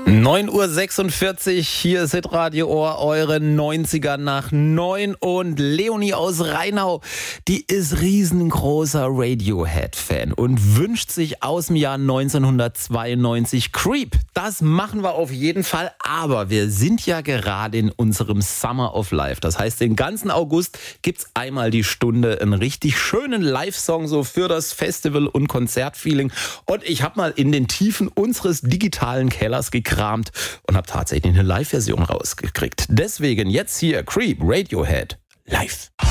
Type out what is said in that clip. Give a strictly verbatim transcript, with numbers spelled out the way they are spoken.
neun Uhr sechsundvierzig, hier ist Hitradio Ohr, eure neunziger nach neun. Und Leonie aus Rheinau, die ist riesengroßer Radiohead-Fan und wünscht sich aus dem Jahr neunzehnhundertzweiundneunzig Creep. Das machen wir auf jeden Fall, aber wir sind ja gerade in unserem Summer of Life. Das heißt, den ganzen August gibt's einmal die Stunde einen richtig schönen Live-Song so für das Festival- und Konzertfeeling. Und ich habe mal in den Tiefen unseres digitalen Kellers gekramt und habe tatsächlich eine Live-Version rausgekriegt. Deswegen jetzt hier Creep, Radiohead, live.